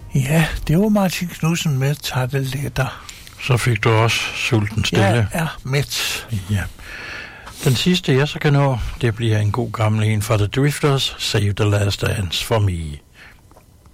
Ja, det var Martin Knudsen med Tarteletter. Så fik du også sulten stille. Jeg er mæt. Ja. Den sidste, jeg så kan nå, det bliver en god gammel en fra The Drifters, Save the Last Dance for Me.